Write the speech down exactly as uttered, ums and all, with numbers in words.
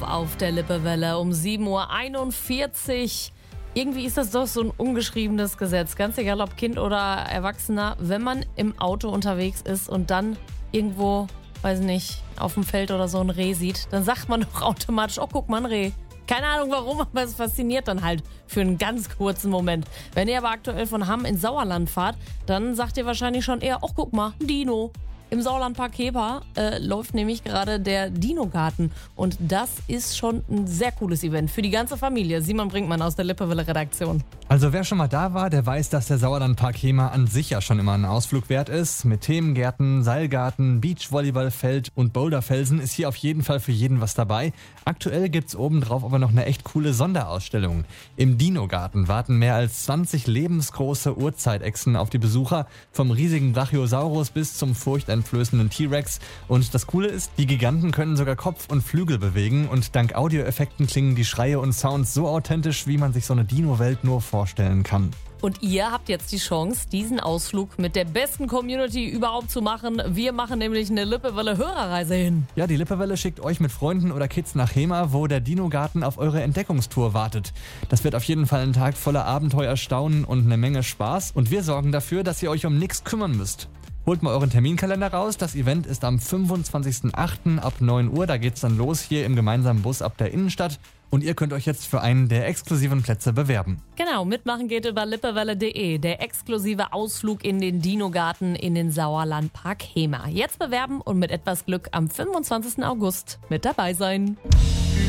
auf der Lippewelle um sieben Uhr einundvierzig. Irgendwie ist das doch so ein ungeschriebenes Gesetz, ganz egal ob Kind oder Erwachsener, wenn man im Auto unterwegs ist und dann irgendwo, weiß nicht, auf dem Feld oder so ein Reh sieht, dann sagt man doch automatisch, oh guck mal, ein Reh. Keine Ahnung warum, aber es fasziniert dann halt für einen ganz kurzen Moment. Wenn ihr aber aktuell von Hamm ins Sauerland fahrt, dann sagt ihr wahrscheinlich schon eher, oh guck mal, ein Dino. Im Sauerlandpark Heber äh, läuft nämlich gerade der Dino-Garten und das ist schon ein sehr cooles Event für die ganze Familie. Simon Brinkmann aus der Lippewelle-Redaktion. Also wer schon mal da war, der weiß, dass der Sauerlandpark Hemer an sich ja schon immer ein Ausflug wert ist. Mit Themengärten, Seilgarten, Beachvolleyballfeld und Boulderfelsen ist hier auf jeden Fall für jeden was dabei. Aktuell gibt's obendrauf aber noch eine echt coole Sonderausstellung. Im Dino-Garten warten mehr als zwanzig lebensgroße Urzeitechsen auf die Besucher, vom riesigen Brachiosaurus bis zum furchteinflößenden T-Rex. Und das Coole ist, die Giganten können sogar Kopf und Flügel bewegen und dank Audioeffekten klingen die Schreie und Sounds so authentisch, wie man sich so eine Dino-Welt nur vorstellen kann. Und ihr habt jetzt die Chance, diesen Ausflug mit der besten Community überhaupt zu machen. Wir machen nämlich eine Lippewelle-Hörerreise hin. Ja, die Lippewelle schickt euch mit Freunden oder Kids nach Hemer, wo der Dino-Garten auf eure Entdeckungstour wartet. Das wird auf jeden Fall ein Tag voller Abenteuer, Staunen und eine Menge Spaß. Und wir sorgen dafür, dass ihr euch um nichts kümmern müsst. Holt mal euren Terminkalender raus. Das Event ist am fünfundzwanzigsten achten ab neun Uhr. Da geht's dann los hier im gemeinsamen Bus ab der Innenstadt. Und ihr könnt euch jetzt für einen der exklusiven Plätze bewerben. Genau, mitmachen geht über lippewelle punkt de. Der exklusive Ausflug in den Dino-Garten in den Sauerlandpark Hemer. Jetzt bewerben und mit etwas Glück am fünfundzwanzigsten August mit dabei sein.